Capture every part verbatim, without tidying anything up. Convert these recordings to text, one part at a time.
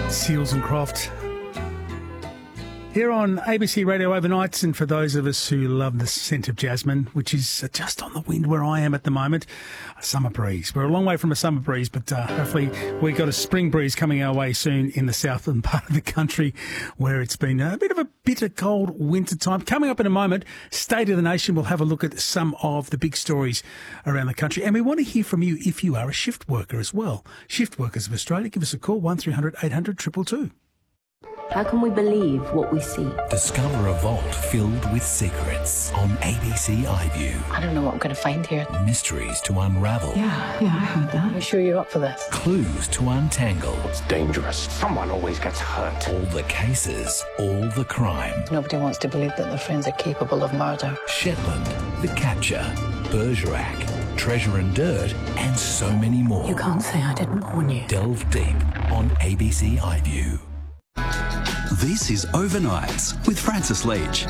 Seals and Croft here on A B C Radio Overnights, and for those of us who love the scent of jasmine, which is just on the wind where I am at the moment, a summer breeze. We're a long way from a summer breeze, but uh, hopefully we've got a spring breeze coming our way soon in the southern part of the country, where it's been a bit of a bitter cold winter time. Coming up in a moment, State of the Nation, we'll have a look at some of the big stories around the country, and we want to hear from you if you are a shift worker as well. Shift Workers of Australia, give us a call, one three hundred eight hundred two two two. How can we believe what we see? Discover a vault filled with secrets on A B C iView. I don't know what I'm going to find here. Mysteries to unravel. Yeah, yeah, I heard that. You sure you're up for this? Clues to untangle. It's dangerous. Someone always gets hurt. All the cases, all the crime. Nobody wants to believe that their friends are capable of murder. Shetland, The Capture, Bergerac, Treasure and Dirt, and so many more. You can't say I didn't warn you. Delve deep on A B C iView. This is Overnights with Francis Leach.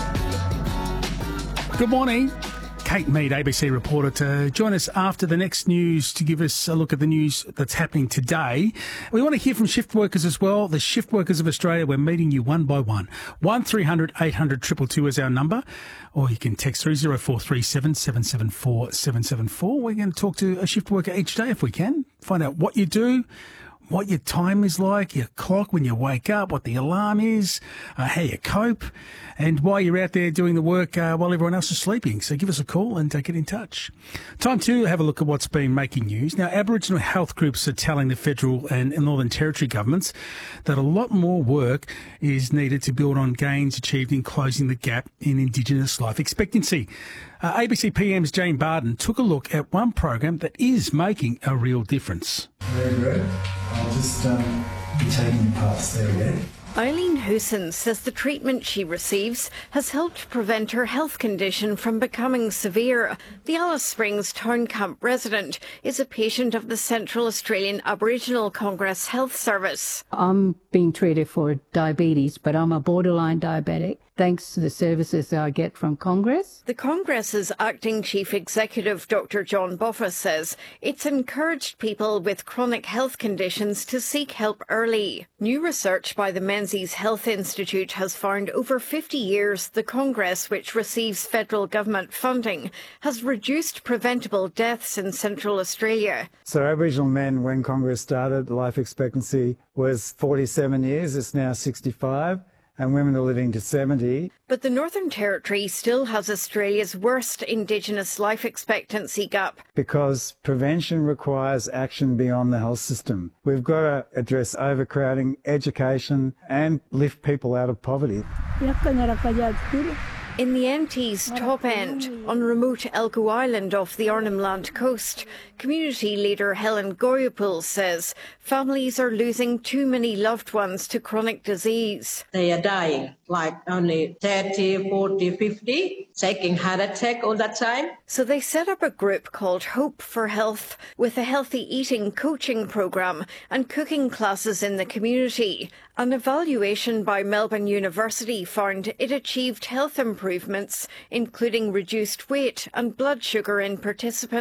Good morning. Kate Mead, A B C reporter, to join us after the next news to give us a look at the news that's happening today. We want to hear from shift workers as well. The Shift Workers of Australia, we're meeting you one by one. one three hundred eight hundred two two two is our number, or you can text through zero four three seven seven seven four seven seven four. We're going to talk to a shift worker each day if we can, find out what you do, what your time is like, your clock when you wake up, what the alarm is, uh, how you cope, and why you're out there doing the work uh, while everyone else is sleeping. So give us a call and uh, get in touch. Time to have a look at what's been making news. Now, Aboriginal health groups are telling the federal and Northern Territory governments that a lot more work is needed to build on gains achieved in closing the gap in Indigenous life expectancy. Uh, A B C P M's Jane Barden took a look at one program that is making a real difference. Very good. I'll just um, be taking the parts there again. Eileen Hoosen says the treatment she receives has helped prevent her health condition from becoming severe. The Alice Springs Town Camp resident is a patient of the Central Australian Aboriginal Congress Health Service. I'm being treated for diabetes, but I'm a borderline diabetic, thanks to the services I get from Congress. The Congress's acting chief executive, Doctor John Boffa, says it's encouraged people with chronic health conditions to seek help early. New research by the Menzies Health Institute has found over fifty years the Congress, which receives federal government funding, has reduced preventable deaths in Central Australia. So Aboriginal men, when Congress started, life expectancy was forty-seven years. It's now sixty-five. And women are living to seventy. But the Northern Territory still has Australia's worst Indigenous life expectancy gap. Because prevention requires action beyond the health system. We've got to address overcrowding, education, and lift people out of poverty. In the N T's top end, on remote Elcho Island off the Arnhem Land coast, community leader Helen Goyapul says families are losing too many loved ones to chronic disease. They are dying, like only thirty, forty, fifty, taking heart attack all the time. So they set up a group called Hope for Health with a healthy eating coaching programme and cooking classes in the community. An evaluation by Melbourne University found it achieved health improvements, including reduced weight and blood sugar in participants.